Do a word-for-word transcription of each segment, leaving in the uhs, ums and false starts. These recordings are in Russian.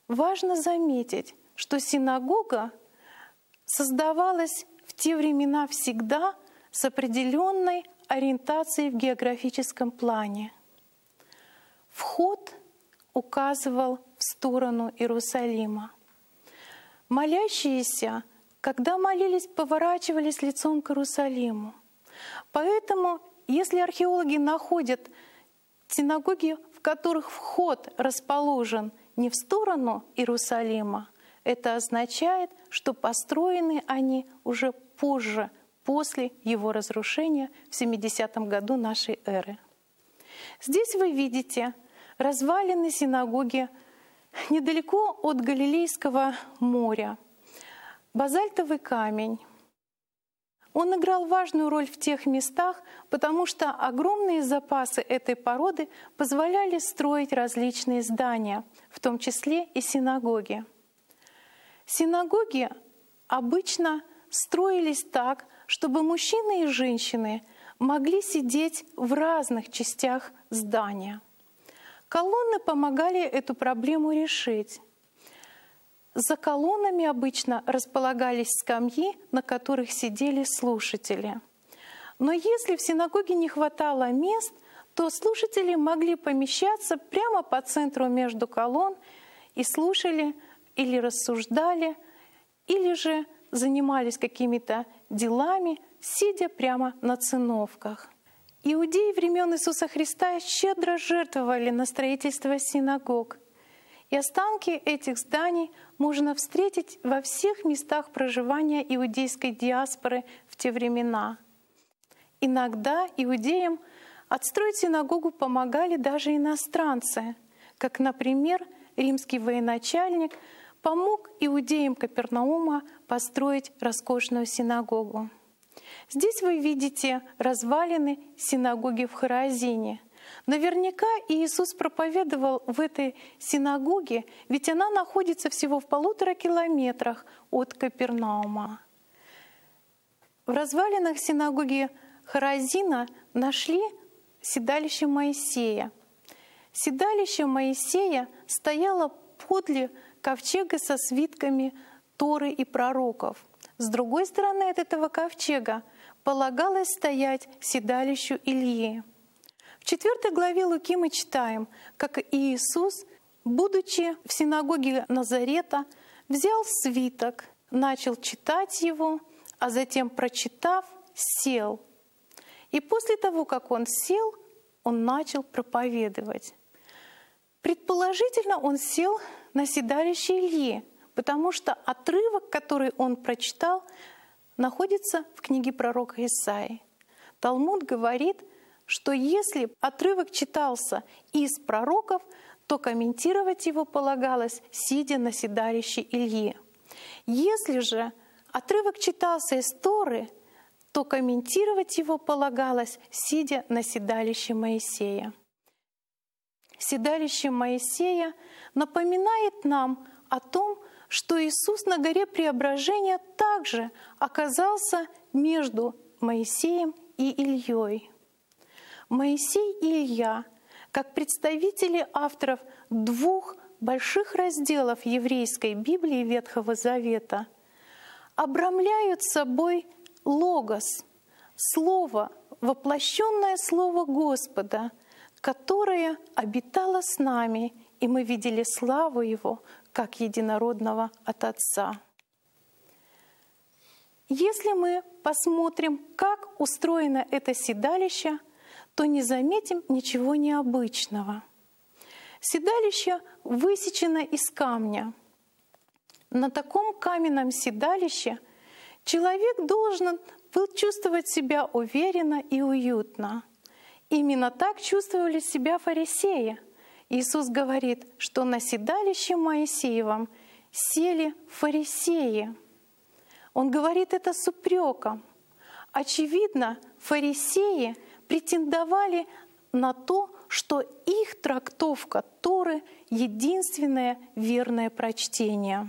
Важно заметить, что синагога создавалась в те времена всегда с определенной ориентацией в географическом плане. Вход указывал в сторону Иерусалима. Молящиеся, когда молились, поворачивались лицом к Иерусалиму. Поэтому, если археологи находят синагоги, в которых вход расположен не в сторону Иерусалима, это означает, что построены они уже позже, после его разрушения в семидесятом году нашей эры. Здесь вы видите развалины синагоги недалеко от Галилейского моря. Базальтовый камень. Он играл важную роль в тех местах, потому что огромные запасы этой породы позволяли строить различные здания, в том числе и синагоги. Синагоги обычно строились так, чтобы мужчины и женщины могли сидеть в разных частях здания. Колонны помогали эту проблему решить. За колоннами обычно располагались скамьи, на которых сидели слушатели. Но если в синагоге не хватало мест, то слушатели могли помещаться прямо по центру между колонн и слушали или рассуждали, или же занимались какими-то делами, сидя прямо на циновках. Иудеи времен Иисуса Христа щедро жертвовали на строительство синагог. И останки этих зданий можно встретить во всех местах проживания иудейской диаспоры в те времена. Иногда иудеям отстроить синагогу помогали даже иностранцы, как, например, римский военачальник помог иудеям Капернаума построить роскошную синагогу. Здесь вы видите развалины синагоги в Хоразине. Наверняка Иисус проповедовал в этой синагоге, ведь она находится всего в полутора километрах от Капернаума. В развалинах синагоги Хоразина нашли седалище Моисея. Седалище Моисея стояло подле ковчега со свитками Торы и пророков. С другой стороны от этого ковчега полагалось стоять седалищу Ильи. В четвёртой главе Луки мы читаем, как Иисус, будучи в синагоге Назарета, взял свиток, начал читать его, а затем, прочитав, сел. И после того, как он сел, он начал проповедовать. Предположительно, он сел на седалище Ильи, потому что отрывок, который он прочитал, находится в книге пророка Исаии. Талмуд говорит, что если отрывок читался из пророков, то комментировать его полагалось, сидя на седалище Ильи. Если же отрывок читался из Торы, то комментировать его полагалось, сидя на седалище Моисея. Седалище Моисея напоминает нам о том, что Иисус на горе Преображения также оказался между Моисеем и Ильей. Моисей и Илья, как представители авторов двух больших разделов еврейской Библии Ветхого Завета, обрамляют собой логос, слово, воплощенное Слово Господа, которое обитало с нами, и мы видели славу Его, как единородного от Отца. Если мы посмотрим, как устроено это седалище, то не заметим ничего необычного. Седалище высечено из камня. На таком каменном седалище человек должен был чувствовать себя уверенно и уютно. Именно так чувствовали себя фарисеи. Иисус говорит, что на седалище Моисеевом сели фарисеи. Он говорит это с упреком. Очевидно, фарисеи претендовали на то, что их трактовка Торы — единственное верное прочтение.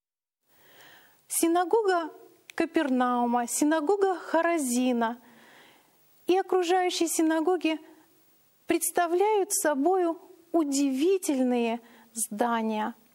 Синагога Капернаума, синагога Хоразина и окружающие синагоги представляют собою удивительные здания,